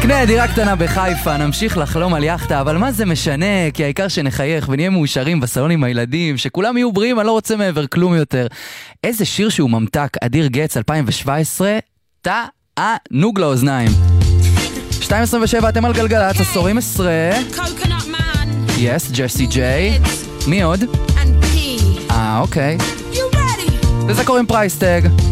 נקנה דירה קטנה בחיפה, נמשיך לחלום על יחטה, אבל מה זה משנה? כי העיקר שנחייך ונהיה מאושרים בסלון עם הילדים, שכולם יהיו בריאים, אני לא רוצה מעבר כלום יותר. איזה שיר שהוא ממתק, אדיר גץ 2017, תענוג לאוזניים. 2:27, אתם על גלגלצ, עשורים 10. יס, ג'סי ג'יי. מי עוד? אוקיי. לזה קוראים פרייס טג.